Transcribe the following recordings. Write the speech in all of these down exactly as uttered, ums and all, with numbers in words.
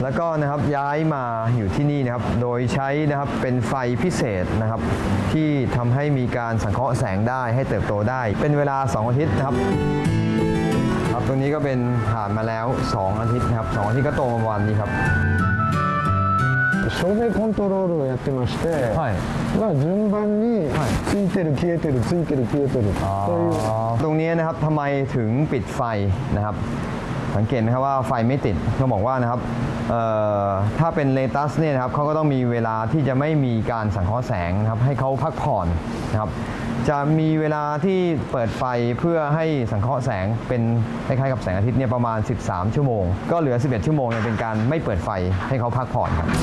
แล้วก็นะครับย้ายมาอยู่ที่นี่นะครับโดยใช้นะครับเป็นไฟพิเศษนะครับที่ทำให้มีการสังเคราะห์แสงได้ให้เติบโตได้เป็นเวลาสองอาทิตย์นะครับครับตรงนี้ก็เป็นผ่านมาแล้วสองอาทิตย์นะครับสองอาทิตย์ก็โตมาวันนี้ครับ照明コントロールをやってまして、 はい、 まあ順番についてる消えてるついてる消えてるというตรงนี้นะครับทำไมถึงปิดไฟนะครับสังเกตไหมครับว่าไฟไม่ติดเขาบอกว่านะครับถ้าเป็นเลตัสเนี่ยนะครับเขาก็ต้องมีเวลาที่จะไม่มีการสังเคราะห์แสงนะครับให้เขาพักผ่อนนะครับจะมีเวลาที่เปิดไฟเพื่อให้สังเคราะห์แสงเป็นคล้ายๆกับแสงอาทิตย์เนี่ยประมาณสิบสามชั่วโมงก็เหลือสิบเอ็ดชั่วโมงเนี่ยเป็นการไม่เปิดไฟให้เขาพักผ่อนครับ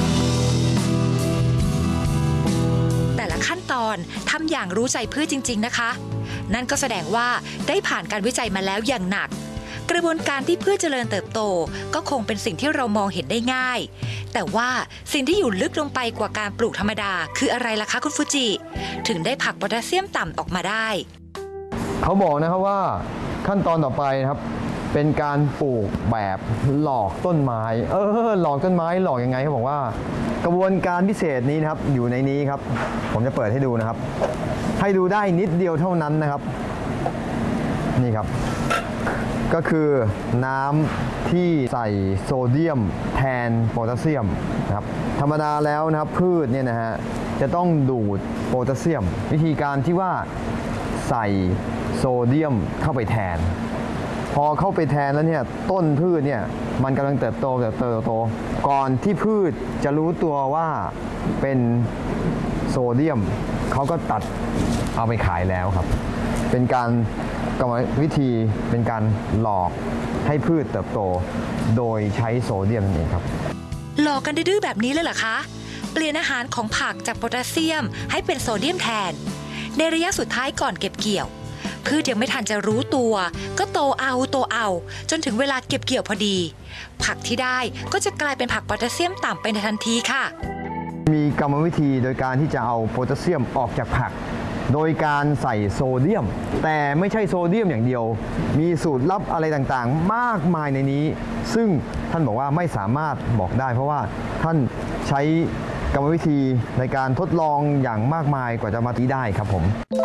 แต่ละขั้นตอนทำอย่างรู้ใจพืชจริงๆนะคะนั่นก็แสดงว่าได้ผ่านการวิจัยมาแล้วอย่างหนักกระบวนการที่พืชเจริญเติบโตก็คงเป็นสิ่งที่เรามองเห็นได้ง่ายแต่ว่าสิ่งที่อยู่ลึกลงไปกว่าการปลูกธรรมดาคืออะไรล่ะคะคุณฟูจิถึงได้ผักโพแทสเซียมต่ำออกมาได้เขาบอกนะครับว่าขั้นตอนต่อไปนะครับเป็นการปลูกแบบหลอกต้นไม้เออหลอกต้นไม้หลอกยังไงเขาบอกว่ากระบวนการพิเศษนี้นะครับอยู่ในนี้ครับผมจะเปิดให้ดูนะครับให้ดูได้นิดเดียวเท่านั้นนะครับนี่ครับก็คือน้ำที่ใส่โซเดียมแทนโพแทสเซียมนะครับธรรมดาแล้วนะครับพืชเนี่ยนะฮะจะต้องดูดโพแทสเซียมวิธีการที่ว่าใส่โซเดียมเข้าไปแทนพอเข้าไปแทนแล้วเนี่ยต้นพืชเนี่ยมันกำลังเติบโตเติบโตเติบโตก่อนที่พืชจะรู้ตัวว่าเป็นโซเดียมเขาก็ตัดเอาไปขายแล้วครับเป็นการกรรมวิธีเป็นการหลอกให้พืชเติบโตโดยใช้โซเดียมนั่นเองครับหลอกกันดื้อแบบนี้เลยเหรอคะเปลี่ยนอาหารของผักจากโพแทสเซียมให้เป็นโซเดียมแทนในระยะสุดท้ายก่อนเก็บเกี่ยวพืชยังไม่ทันจะรู้ตัวก็โตเอาโตเอาจนถึงเวลาเก็บเกี่ยวพอดีผักที่ได้ก็จะกลายเป็นผักโพแทสเซียมต่ำไปในทันทีค่ะมีกรรมวิธีโดยการที่จะเอาโพแทสเซียมออกจากผักโดยการใส่โซเดียมแต่ไม่ใช่โซเดียมอย่างเดียวมีสูตรลับอะไรต่างๆมากมายในนี้ซึ่งท่านบอกว่าไม่สามารถบอกได้เพราะว่าท่านใช้กรรมวิธีในการทดลองอย่างมากมายกว่าจะมาตีได้ครับผม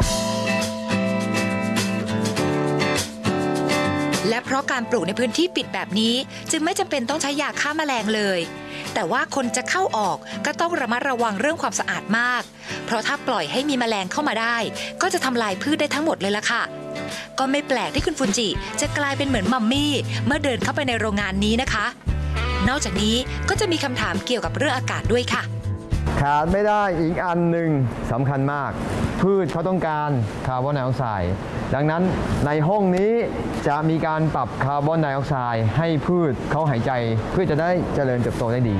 และเพราะการปลูกในพื้นที่ปิดแบบนี้จึงไม่จำเป็นต้องใช้ยาฆ่าแมลงเลยแต่ว่าคนจะเข้าออกก็ต้องระมัดระวังเรื่องความสะอาดมากเพราะถ้าปล่อยให้มีแมลงเข้ามาได้ก็จะทำลายพืชได้ทั้งหมดเลยล่ะค่ะก็ไม่แปลกที่คุณฟูจิจะกลายเป็นเหมือนมัมมี่เมื่อเดินเข้าไปในโรงงานนี้นะคะนอกจากนี้ก็จะมีคำถามเกี่ยวกับเรื่องอากาศด้วยค่ะขาดไม่ได้อีกอันหนึ่งสำคัญมากพืชเขาต้องการคาร์บอนไดออกไซด์ดังนั้นในห้องนี้จะมีการปรับคาร์บอนไดออกไซด์ให้พืชเขาหายใจเพื่อจะได้เจริญเติบโตได้ดี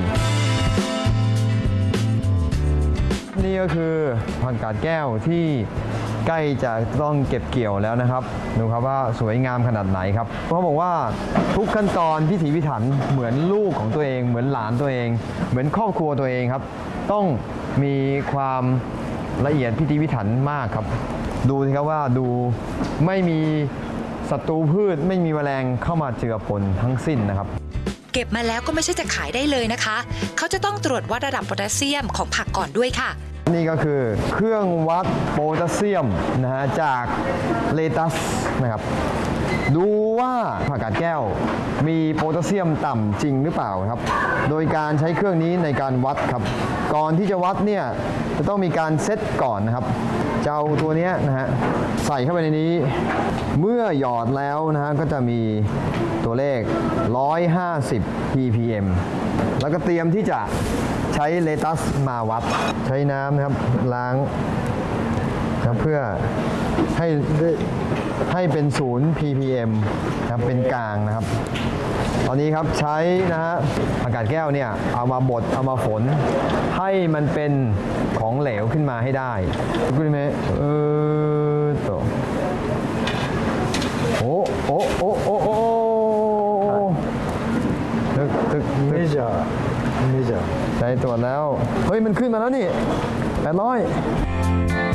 นี่ก็คือผักกาดแก้วที่ใกล้จะต้องเก็บเกี่ยวแล้วนะครับดูครับว่าสวยงามขนาดไหนครับเพราะบอกว่าทุกขั้นตอนพิถีพิถันเหมือนลูกของตัวเองเหมือนหลานตัวเองเหมือนครอบครัวตัวเองครับต้องมีความละเอียดพิถีพิถันมากครับดูสิครับว่าดูไม่มีศัตรูพืชไม่มีแมลงเข้ามาเจือปนทั้งสิ้นนะครับเก็บมาแล้วก็ไม่ใช่จะขายได้เลยนะคะเขาจะต้องตรวจวัดระดับโพแทสเซียมของผักก่อนด้วยค่ะนี่ก็คือเครื่องวัดโพแทสเซียมนะฮะจากเลตัสนะครับดูว่าผักกาดแก้วมีโพแทสเซียมต่ำจริงหรือเปล่าครับโดยการใช้เครื่องนี้ในการวัดครับก่อนที่จะวัดเนี่ยจะต้องมีการเซตก่อนนะครับจะเอาตัวนี้นะฮะใส่เข้าไปในนี้เมื่อหยอดแล้วนะฮะก็จะมีตัวเลขหนึ่งร้อยห้าสิบ พี พี เอ็ม แล้วก็เตรียมที่จะใช้เลตัสมาวัดใช้น้ำนะครับล้างนะเพื่อให้ให้เป็นศูนย์ พี พี เอ็ม นะครับเป็นกลางนะครับตอนนี้ครับใช้นะฮะผักกาดแก้วเนี่ยเอามาบดเอามาฝนให้มันเป็นของเหลวขึ้นมาให้ได้คุณไหมเออตัวโอ้โอ้โอ้โอ้โอ้ตึกตึกเมเจอร์เมเจอร์ใจตรวจแล้วเฮ้ยมันขึ้นมาแล้วนี่แปดร้อย